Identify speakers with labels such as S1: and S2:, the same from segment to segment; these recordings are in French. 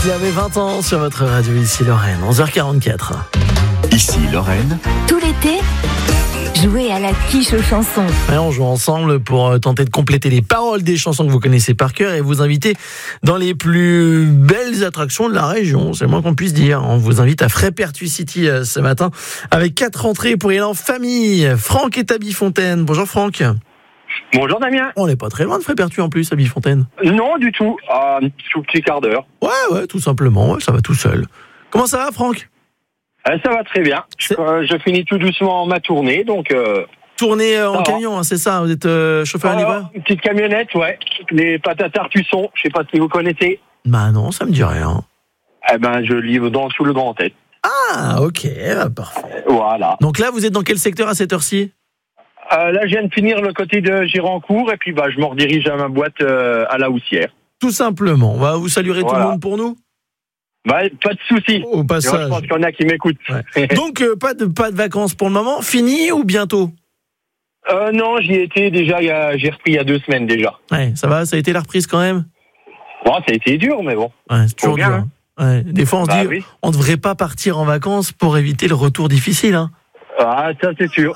S1: Il avait 20 ans sur votre radio, ici Lorraine, 11h44.
S2: Ici Lorraine.
S3: Tout l'été, jouez à la quiche aux chansons.
S1: Et on joue ensemble pour tenter de compléter les paroles des chansons que vous connaissez par cœur et vous inviter dans les plus belles attractions de la région, c'est le moins qu'on puisse dire. On vous invite à Frépertuis City ce matin avec 4 entrées pour y aller en famille. Franck est à Bifontaine. Bonjour Franck.
S4: Bonjour Damien.
S1: On n'est pas très loin de Frépertuis en plus à Bifontaine.
S4: Non du tout, un tout petit quart d'heure.
S1: Ouais, tout simplement, ça va tout seul. Comment ça va Franck ?
S4: Ça va très bien. Je finis tout doucement ma tournée, donc...
S1: Tournée en camion, c'est ça ? Vous êtes chauffeur-livreur ?
S4: Une petite camionnette, ouais. Les patates Artusson, je sais pas si vous connaissez.
S1: Bah non, ça me dit rien.
S4: Eh ben, je livre dans sous le Grand Est.
S1: Ah, ok, parfait.
S4: Voilà.
S1: Donc là, vous êtes dans quel secteur à cette heure-ci ?
S4: Là, je viens de finir le côté de Girancourt, et puis je me redirige à ma boîte à la Houssière.
S1: Tout simplement. Vous saluerez tout le monde pour nous ?
S4: Pas de souci.
S1: Au passage.
S4: Je pense qu'il y en a qui m'écoutent.
S1: Ouais. Donc, pas de vacances pour le moment. Fini ou bientôt ?
S4: Non, j'y étais déjà, j'ai repris il y a 2 semaines déjà.
S1: Ouais, ça va ? Ça a été la reprise quand même ?
S4: Bon, ça a été dur, mais bon.
S1: Ouais, c'est toujours
S4: bien,
S1: dur. Hein. Ouais. Des fois, on se dit,
S4: oui.
S1: on ne devrait pas partir en vacances pour éviter le retour difficile. Hein.
S4: Ah, ça c'est sûr.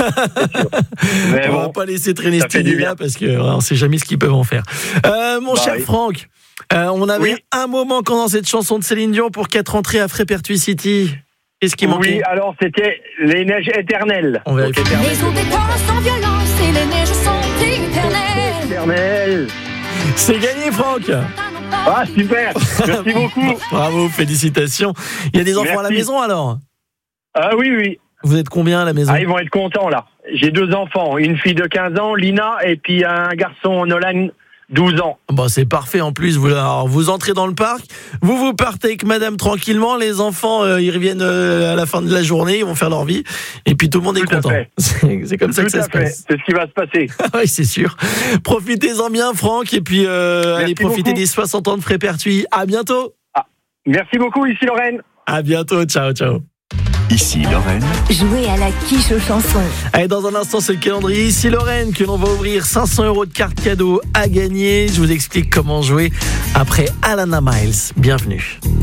S4: Mais
S1: on va pas laisser traîner cette idée-là parce qu'on ne sait jamais ce qu'ils peuvent en faire. Mon cher Franck, on avait un mot manquant dans cette chanson de Céline Dion pour 4 entrées à Frépertuis City. Qu'est-ce qui manquait ?
S4: Oui, alors c'était les neiges éternelles.
S1: On vérifie.
S3: Les eaux dépassent sans violence et les neiges sont éternelles.
S1: C'est gagné, Franck.
S4: Ah, super. Merci beaucoup.
S1: Bravo, félicitations. Il y a des enfants à la maison alors ?
S4: Ah oui.
S1: Vous êtes combien à la maison ?
S4: Ils vont être contents là. J'ai 2 enfants, une fille de 15 ans, Lina, et puis un garçon, Nolan, 12 ans.
S1: Bon, c'est parfait en plus. Vous entrez dans le parc, vous partez avec madame tranquillement, les enfants ils reviennent à la fin de la journée, ils vont faire leur vie, et puis tout le monde est content. C'est comme ça que ça se passe.
S4: C'est ce qui va se passer.
S1: Oui, c'est sûr. Profitez-en bien, Franck, et puis allez profiter des 60 ans de Frépertuis. À bientôt.
S4: Merci beaucoup, ici Lorraine.
S1: À bientôt, ciao.
S2: Ici Lorraine.
S3: Jouez à la quiche aux chansons.
S1: Allez, dans un instant, c'est le calendrier Ici Lorraine que l'on va ouvrir 500 € de cartes cadeaux à gagner. Je vous explique comment jouer après Alana Miles. Bienvenue.